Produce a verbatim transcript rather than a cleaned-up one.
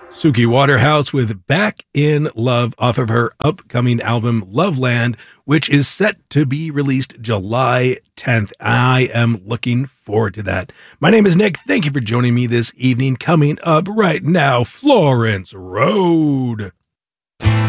Suki Waterhouse with Back in Love off of her upcoming album Loveland, which is set to be released July tenth. I am looking forward to that. My name is Nick. Thank you for joining me this evening. Coming up right now, Florence Road.